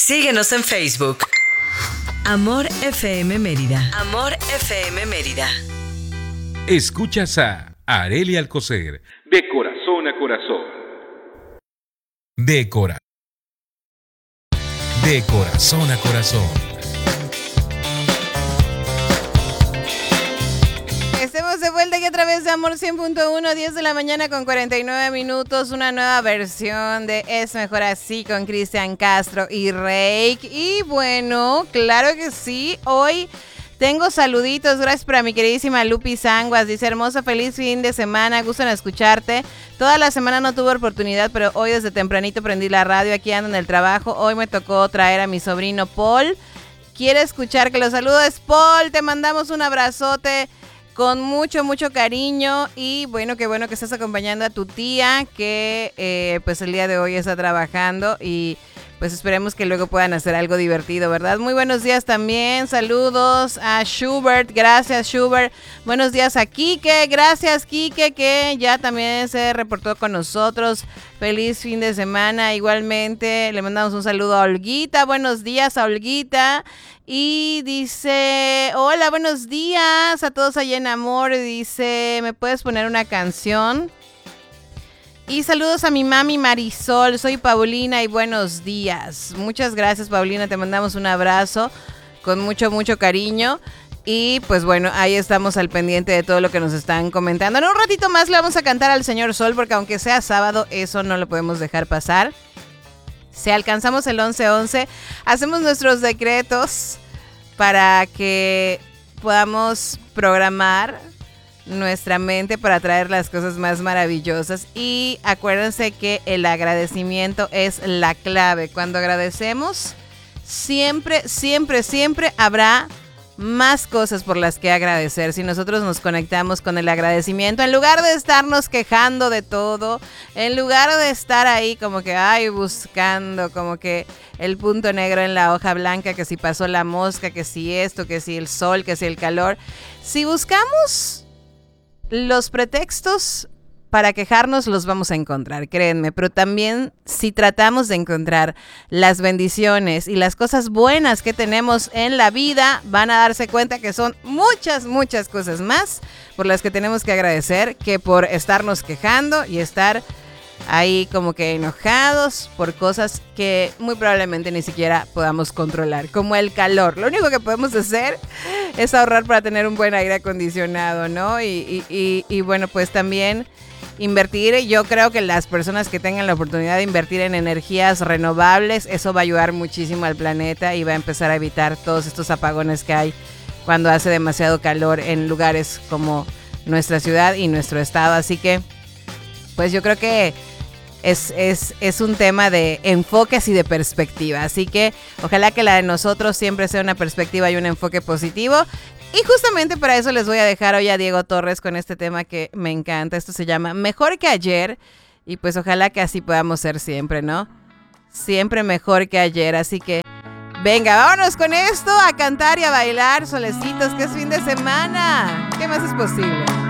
Síguenos en Facebook. Amor FM Mérida. Amor FM Mérida. Escuchas a Arely Alcocer. De corazón a corazón. De corazón a corazón. Estamos de vuelta aquí a través de Amor 100.1, 10 de la mañana con 49 minutos. Una nueva versión de Es Mejor Así con Cristian Castro y Reik. Y bueno, claro que sí, hoy tengo saluditos. Gracias para mi queridísima Lupi Sanguas. Dice: hermoso, feliz fin de semana, gusto en escucharte. Toda la semana no tuve oportunidad, pero hoy desde tempranito prendí la radio, aquí ando en el trabajo. Hoy me tocó traer a mi sobrino Paul. Quiere escuchar que lo saludes, Paul. Te mandamos un abrazote con mucho, mucho cariño. Y bueno que estás acompañando a tu tía, que pues el día de hoy está trabajando, y pues esperemos que luego puedan hacer algo divertido, ¿verdad? Muy buenos días también, saludos a Schubert, gracias Schubert. Buenos días a Quique, gracias Quique, que ya también se reportó con nosotros. Feliz fin de semana, igualmente le mandamos un saludo a Olguita, buenos días a Olguita. Y dice: hola, buenos días a todos allá en Amor. Dice: ¿me puedes poner una canción? Y saludos a mi mami Marisol, soy Paulina y buenos días. Muchas gracias, Paulina, te mandamos un abrazo con mucho, mucho cariño. Y pues bueno, ahí estamos al pendiente de todo lo que nos están comentando. En un ratito más le vamos a cantar al señor Sol, porque aunque sea sábado, eso no lo podemos dejar pasar. Si alcanzamos el 11-11, hacemos nuestros decretos para que podamos programar nuestra mente para traer las cosas más maravillosas. Y acuérdense que el agradecimiento es la clave. Cuando agradecemos, siempre, siempre, siempre habrá más cosas por las que agradecer. Si nosotros nos conectamos con el agradecimiento, en lugar de estarnos quejando de todo, en lugar de estar ahí como que buscando como que el punto negro en la hoja blanca, que si pasó la mosca, que si esto, que si el sol, que si el calor, si buscamos los pretextos para quejarnos, los vamos a encontrar, créanme. Pero también si tratamos de encontrar las bendiciones y las cosas buenas que tenemos en la vida, van a darse cuenta que son muchas, muchas cosas más por las que tenemos que agradecer, que por estarnos quejando y estar ahí como que enojados por cosas que muy probablemente ni siquiera podamos controlar, como el calor. Lo único que podemos hacer es ahorrar para tener un buen aire acondicionado, ¿no? Y bueno, pues también invertir. Yo creo que las personas que tengan la oportunidad de invertir en energías renovables, eso va a ayudar muchísimo al planeta y va a empezar a evitar todos estos apagones que hay cuando hace demasiado calor en lugares como nuestra ciudad y nuestro estado. Así que pues yo creo que es un tema de enfoques y de perspectiva. Así que ojalá que la de nosotros siempre sea una perspectiva y un enfoque positivo. Y justamente para eso les voy a dejar hoy a Diego Torres con este tema que me encanta. Esto se llama Mejor que Ayer. Y pues ojalá que así podamos ser siempre, ¿no? Siempre mejor que ayer. Así que venga, vámonos con esto, a cantar y a bailar, solecitos, que es fin de semana. ¿Qué más es posible?